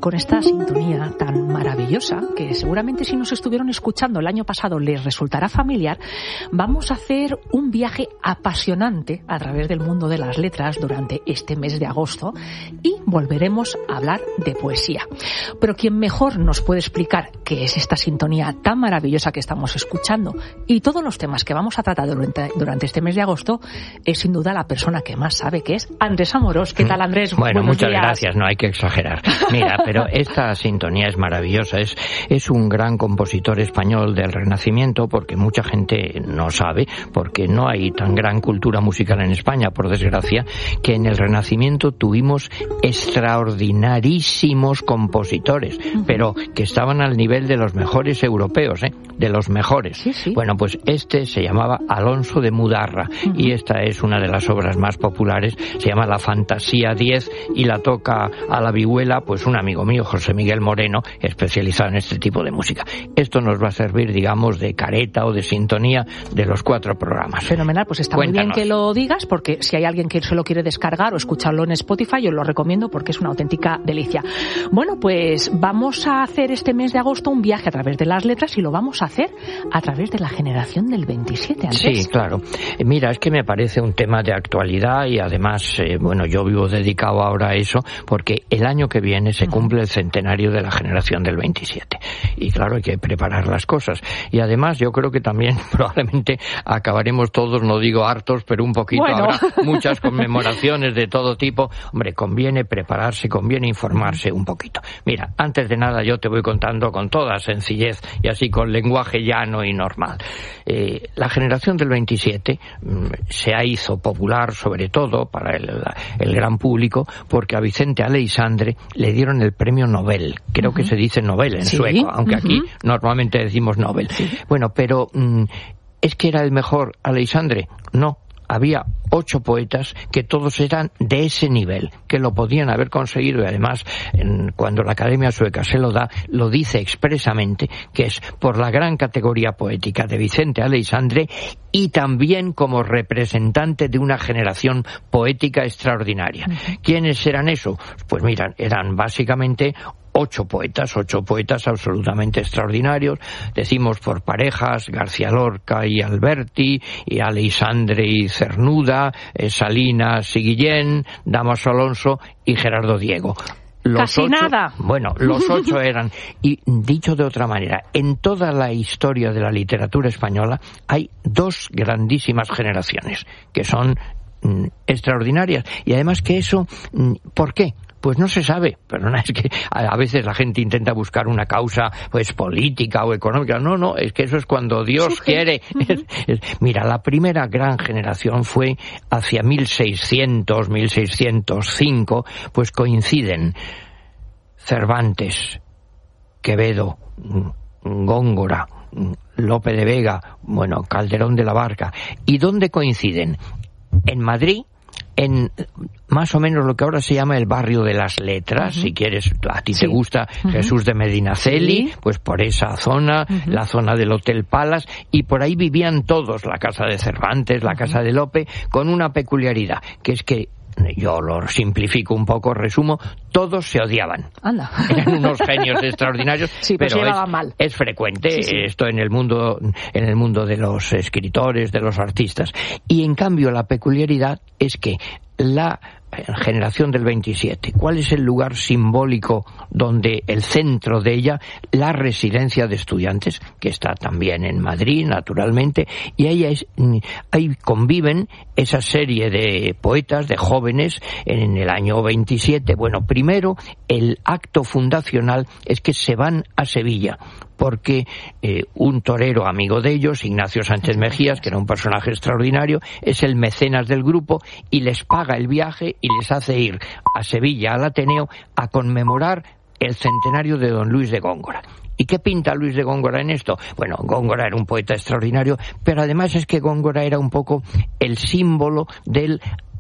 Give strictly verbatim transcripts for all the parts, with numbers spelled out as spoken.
con esta sintonía tan maravillosa, que seguramente si nos estuvieron escuchando el año pasado les resultará familiar, vamos a hacer un viaje apasionante a través del mundo de las letras durante este mes de agosto y volveremos a hablar de poesía. Pero quien mejor nos puede explicar qué es esta sintonía tan maravillosa que estamos escuchando y todos los temas que vamos a tratar durante, durante este mes de agosto es sin duda la persona que más sabe, que es Andrés Amorós. ¿Qué tal, Andrés? Bueno, Buenos muchas días. gracias, no hay que exagerar. Mira, pero esta sintonía es maravillosa, es, es un gran compositor español del Renacimiento, porque mucha gente no sabe, porque no hay tan gran cultura musical en España, por desgracia, que en el Renacimiento tuvimos extraordinarísimos compositores, uh-huh. pero que estaban al nivel de los mejores europeos, ¿eh? de los mejores. Sí, sí. Bueno, pues este se llamaba Alonso de Mudarra, uh-huh. y esta es una de las obras más populares, se llama La Fantasía diez, y la toca a la vihuela pues un amigo mío, José Miguel Moreno, especializado en este tipo de música. Esto nos va a servir, digamos, de careta o de sintonía de los cuatro programas. Fenomenal, pues está Cuéntanos. muy bien que lo digas, porque si hay alguien que se lo quiere descargar o escucharlo en Spotify, yo lo recomiendo porque es una auténtica delicia. Bueno, pues vamos a hacer este mes de agosto un viaje a través de las letras y lo vamos a hacer a través de la generación del veintisiete, Andrés. Sí, claro. Mira, es que me parece un tema de actualidad y además, eh, bueno, yo vivo dedicado ahora a eso porque el año que viene se cumple el centenario de la generación del veintisiete. Y claro, hay que preparar las cosas. Y además yo creo que también probablemente acabaremos todos, no digo hartos, pero un poquito, bueno. habrá muchas conmemoraciones de todo tipo. Hombre, conviene prepararse, conviene informarse un poquito. Mira, antes de nada yo te voy contando con toda sencillez y así con lenguaje llano y normal. Eh, la generación del veintisiete mmm, se hizo popular sobre todo para el, el gran público porque a Vicente Aleixandre le dieron el premio Nobel. Creo uh-huh. que se dice Nobel en sí. sueco, aunque uh-huh. aquí normalmente decimos Nobel. Sí. Bueno, pero mmm, ¿es que era el mejor Aleixandre? No. Había ocho poetas que todos eran de ese nivel, que lo podían haber conseguido y además en, cuando la Academia Sueca se lo da, lo dice expresamente, que es por la gran categoría poética de Vicente Aleixandre y también como representante de una generación poética extraordinaria. Uh-huh. ¿Quiénes eran eso? Pues miran, eran básicamente ocho poetas, ocho poetas absolutamente extraordinarios, decimos por parejas, García Lorca y Alberti, y Aleixandre y Cernuda, eh, Salinas y Guillén, Dámaso Alonso y Gerardo Diego. Los Casi ocho, nada. Bueno, los ocho eran, y dicho de otra manera, en toda la historia de la literatura española hay dos grandísimas generaciones, que son mm, extraordinarias, y además que eso, mm, ¿por qué? Pues no se sabe, pero no es que a veces la gente intenta buscar una causa pues política o económica. No, no, es que eso es cuando Dios Surge. quiere. Uh-huh. Es, es, mira, la primera gran generación fue hacia mil seiscientos, mil seiscientos cinco, pues coinciden Cervantes, Quevedo, Góngora, Lope de Vega, bueno, Calderón de la Barca. ¿Y dónde coinciden? En Madrid, en más o menos lo que ahora se llama el barrio de las letras, uh-huh. si quieres, a ti sí. te gusta uh-huh. Jesús de Medinaceli, sí. pues por esa zona, uh-huh. la zona del Hotel Palace, y por ahí vivían todos, la casa de Cervantes, la uh-huh. casa de Lope, con una peculiaridad, que es que yo lo simplifico un poco, resumo, todos se odiaban. Anda. Eran unos genios extraordinarios, sí, pero, pero es, mal. es frecuente sí, sí. esto en el mundo en el mundo de los escritores, de los artistas. Y en cambio la peculiaridad es que la generación del veintisiete, ¿cuál es el lugar simbólico donde el centro de ella? La residencia de estudiantes, que está también en Madrid, naturalmente, y ahí, es, ahí conviven esa serie de poetas, de jóvenes, en el año veintisiete. Bueno, primero, el acto fundacional es que se van a Sevilla, porque eh, un torero amigo de ellos, Ignacio Sánchez Mejías, que era un personaje extraordinario, es el mecenas del grupo y les paga el viaje y les hace ir a Sevilla, al Ateneo, a conmemorar el centenario de don Luis de Góngora. ¿Y qué pinta Luis de Góngora en esto? Bueno, Góngora era un poeta extraordinario, pero además es que Góngora era un poco el símbolo del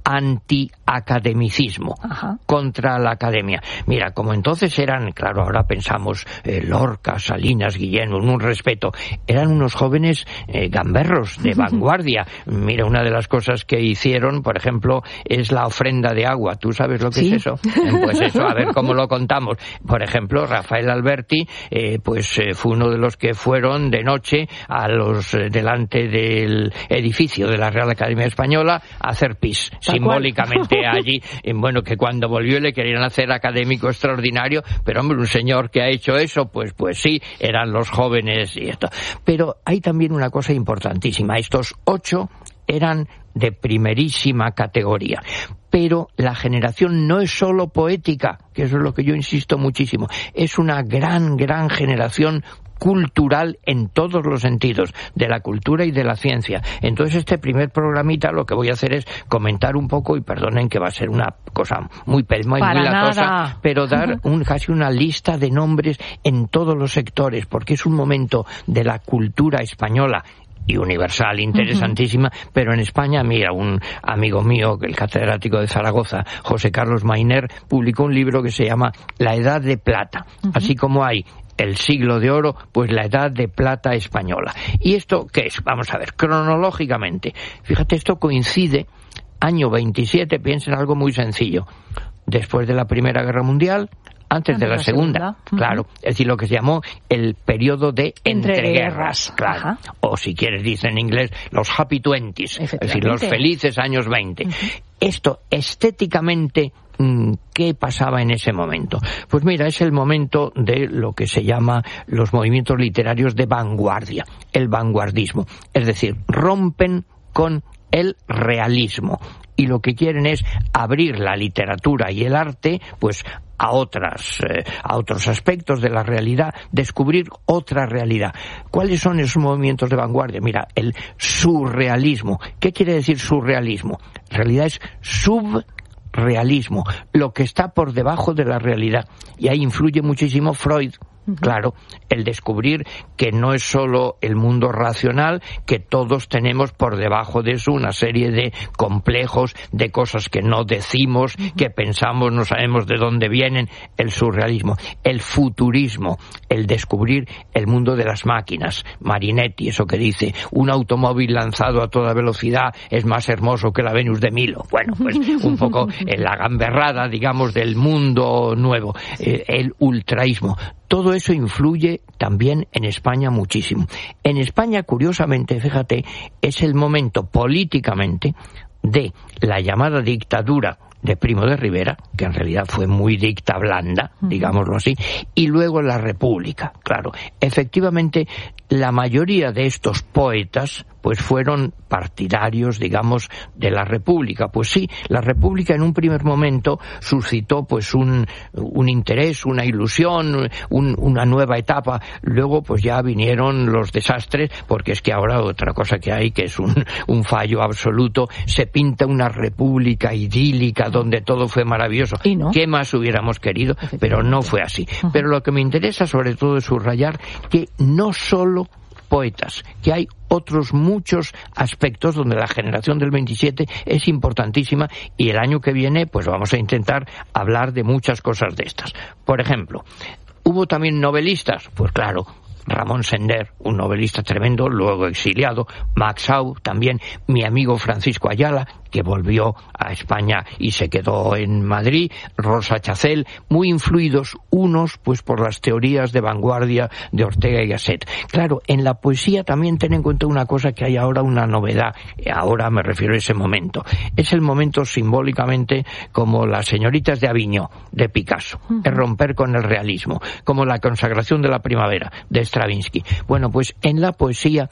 antiacademicismo, Ajá. contra la academia. Mira, como entonces eran, claro, ahora pensamos eh, Lorca, Salinas, Guillén, un respeto, eran unos jóvenes eh, gamberros de vanguardia. Mira, una de las cosas que hicieron, por ejemplo, es la ofrenda de agua. ¿Tú sabes lo que ¿Sí? es eso? Pues eso, a ver cómo lo contamos. Por ejemplo, Rafael Alberti, eh, pues eh, fue uno de los que fueron de noche a los eh, delante del edificio de la Real Academia Española a hacer pis. Simbólicamente allí, bueno, que cuando volvió le querían hacer académico extraordinario, pero hombre, un señor que ha hecho eso, pues pues sí, eran los jóvenes y esto. Pero hay también una cosa importantísima, estos ocho eran de primerísima categoría. Pero la generación no es solo poética, que eso es lo que yo insisto muchísimo, es una gran, gran generación cultural en todos los sentidos, de la cultura y de la ciencia. Entonces este primer programita lo que voy a hacer es comentar un poco, y perdonen que va a ser una cosa muy muy, muy latosa, pero dar un, casi una lista de nombres en todos los sectores, porque es un momento de la cultura española y universal, interesantísima, uh-huh. pero en España, mira, un amigo mío, el catedrático de Zaragoza, José Carlos Mainer, publicó un libro que se llama La Edad de Plata, uh-huh. así como hay el siglo de oro, pues la edad de plata española. ¿Y esto qué es? Vamos a ver, cronológicamente. Fíjate, esto coincide, año veintisiete, piensa en algo muy sencillo. Después de la Primera Guerra Mundial, antes, antes de la, la Segunda, segunda. Uh-huh. claro. Es decir, lo que se llamó el periodo de entreguerras, claro. Ajá. O si quieres, dice en inglés, los happy twenties, es decir, los felices años veinte. Uh-huh. Esto, estéticamente, ¿qué pasaba en ese momento? Pues mira, es el momento de lo que se llama los movimientos literarios de vanguardia, el vanguardismo. Es decir, rompen con el realismo y lo que quieren es abrir la literatura y el arte, pues a otras, eh, a otros aspectos de la realidad, descubrir otra realidad. ¿Cuáles son esos movimientos de vanguardia? Mira, el surrealismo. ¿Qué quiere decir surrealismo? En realidad es sub realismo, lo que está por debajo de la realidad. Y ahí influye muchísimo Freud. Uh-huh. Claro, el descubrir que no es solo el mundo racional, que todos tenemos por debajo de eso una serie de complejos, de cosas que no decimos, uh-huh. que pensamos, no sabemos de dónde vienen. El surrealismo, el futurismo, el descubrir el mundo de las máquinas. Marinetti, eso que dice, un automóvil lanzado a toda velocidad es más hermoso que la Venus de Milo. Bueno, pues un poco en la gamberrada, digamos, del mundo nuevo. Eh, el ultraísmo. Todo eso influye también en España muchísimo. En España, curiosamente, fíjate, es el momento políticamente de la llamada dictadura de Primo de Rivera, que en realidad fue muy dicta blanda, digámoslo así, y luego la República. Claro, efectivamente, la mayoría de estos poetas pues fueron partidarios, digamos, de la República. Pues sí, la República en un primer momento suscitó pues un, un interés, una ilusión, un, una nueva etapa. Luego pues ya vinieron los desastres, porque es que ahora otra cosa que hay, que es un, un fallo absoluto, se pinta una república idílica donde todo fue maravilloso. ¿Y no? ¿Qué más hubiéramos querido? Pero no fue así. Uh-huh. Pero lo que me interesa sobre todo es subrayar que no solo poetas, que hay otros muchos aspectos donde la generación del veintisiete es importantísima, y el año que viene pues vamos a intentar hablar de muchas cosas de estas. Por ejemplo, ¿hubo también novelistas? Pues claro, Ramón Sender, un novelista tremendo, luego exiliado, Max Aub también, mi amigo Francisco Ayala, que volvió a España y se quedó en Madrid, Rosa Chacel, muy influidos unos pues por las teorías de vanguardia de Ortega y Gasset. Claro, en la poesía también ten en cuenta una cosa, que hay ahora una novedad, ahora me refiero a ese momento. Es el momento simbólicamente como las señoritas de Aviñó, de Picasso, uh-huh. el romper con el realismo, como la consagración de la primavera, de Stravinsky. Bueno, pues en la poesía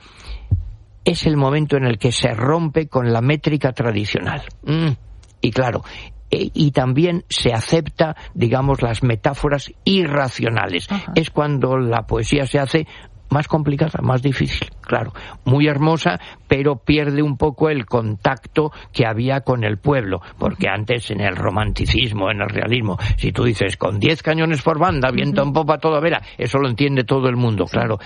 es el momento en el que se rompe con la métrica tradicional. Mm. Y claro, e, y también se acepta, digamos, las metáforas irracionales. Ajá. Es cuando la poesía se hace más complicada, más difícil, claro, muy hermosa, pero pierde un poco el contacto que había con el pueblo, porque uh-huh. antes en el romanticismo, en el realismo, si tú dices con diez cañones por banda, viento uh-huh. en popa toda vela, eso lo entiende todo el mundo, sí. claro.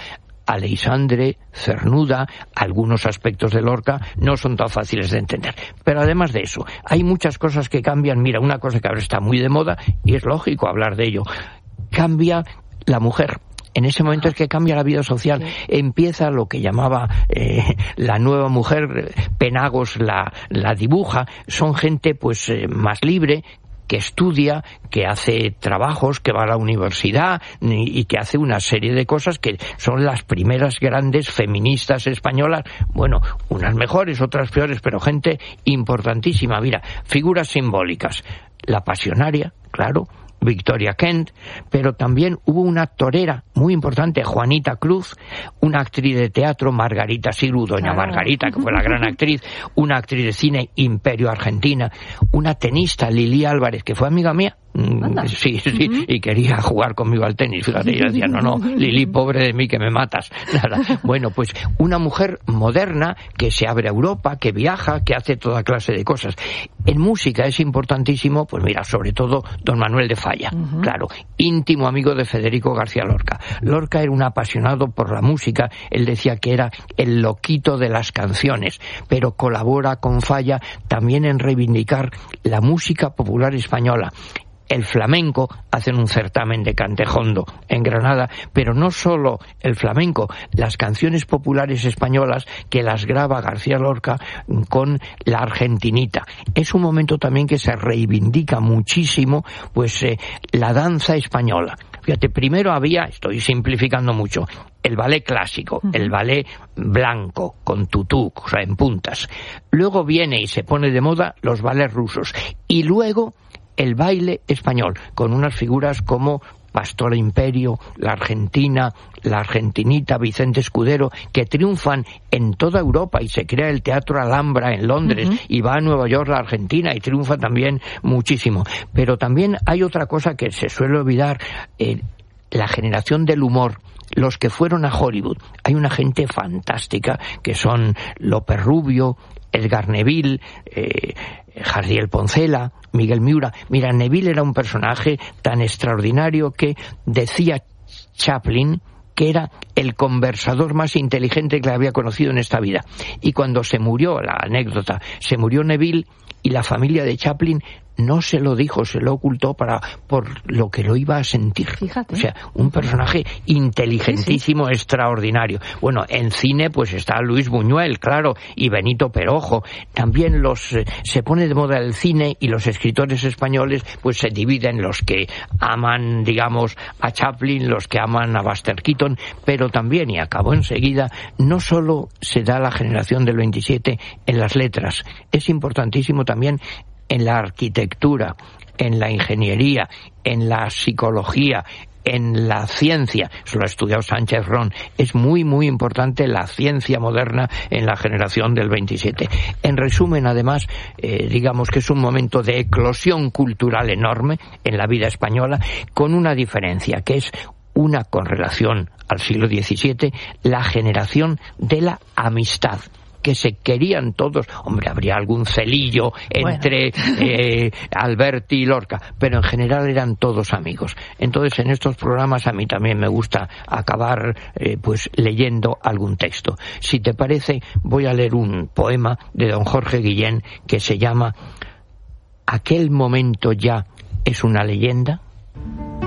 Aleixandre, Cernuda, algunos aspectos de Lorca no son tan fáciles de entender. Pero además de eso, hay muchas cosas que cambian. Mira, una cosa que ahora está muy de moda, y es lógico hablar de ello, cambia la mujer. En ese momento es que cambia la vida social. Sí. Empieza lo que llamaba eh, la nueva mujer, Penagos la, la dibuja, son gente pues eh, más libre, que estudia, que hace trabajos, que va a la universidad y que hace una serie de cosas que son las primeras grandes feministas españolas, bueno, unas mejores, otras peores, pero gente importantísima. Mira, figuras simbólicas, la Pasionaria, claro, Victoria Kent, pero también hubo una torera muy importante, Juanita Cruz, una actriz de teatro, Margarita Siru, doña claro. Margarita, que fue la gran actriz, una actriz de cine, Imperio Argentina, una tenista, Lili Álvarez, que fue amiga mía. Anda. Sí, sí, uh-huh. Y quería jugar conmigo al tenis, fíjate, y yo decía, no, no, Lili, pobre de mí, que me matas. Nada. Bueno, pues una mujer moderna que se abre a Europa, que viaja, que hace toda clase de cosas. En música es importantísimo, pues mira, sobre todo don Manuel de Falla, uh-huh. claro, íntimo amigo de Federico García Lorca. Lorca era un apasionado por la música, él decía que era el loquito de las canciones, pero colabora con Falla también en reivindicar la música popular española. El flamenco, hacen un certamen de cantejondo en Granada, pero no solo el flamenco, las canciones populares españolas que las graba García Lorca con la argentinita. Es un momento también que se reivindica muchísimo pues eh, la danza española. Fíjate, primero había, estoy simplificando mucho, el ballet clásico, uh-huh. el ballet blanco, con tutú, o sea, en puntas. Luego viene y se pone de moda los ballets rusos. Y luego el baile español, con unas figuras como Pastora Imperio, la Argentina, la Argentinita, Vicente Escudero, que triunfan en toda Europa y se crea el Teatro Alhambra en Londres uh-huh. y va a Nueva York la Argentina y triunfa también muchísimo. Pero también hay otra cosa que se suele olvidar, eh, la generación del humor. Los que fueron a Hollywood, hay una gente fantástica que son López Rubio, Edgar Neville, eh, Jardiel Poncela, Miguel Miura. Mira, Neville era un personaje tan extraordinario que decía Chaplin que era el conversador más inteligente que le había conocido en esta vida. Y cuando se murió, la anécdota, se murió Neville y la familia de Chaplin no se lo dijo, se lo ocultó para por lo que lo iba a sentir. Fíjate. O sea, un personaje inteligentísimo, sí, sí. extraordinario. Bueno, en cine pues está Luis Buñuel, claro, y Benito Perojo. También los eh, se pone de moda el cine y los escritores españoles pues se dividen, los que aman, digamos, a Chaplin, los que aman a Buster Keaton, pero también, y acabo enseguida, no solo se da la generación del veintisiete en las letras, es importantísimo también en la arquitectura, en la ingeniería, en la psicología, en la ciencia. Eso lo ha estudiado Sánchez Ron. Es muy, muy importante la ciencia moderna en la generación del veintisiete. En resumen, además, eh, digamos que es un momento de eclosión cultural enorme en la vida española, con una diferencia, que es una con relación al siglo diecisiete, la generación de la amistad, que se querían todos. Hombre, habría algún celillo entre bueno. eh, Alberti y Lorca, pero en general eran todos amigos. Entonces, en estos programas a mí también me gusta acabar eh, pues leyendo algún texto. Si te parece, voy a leer un poema de don Jorge Guillén que se llama ¿Aquel momento ya es una leyenda?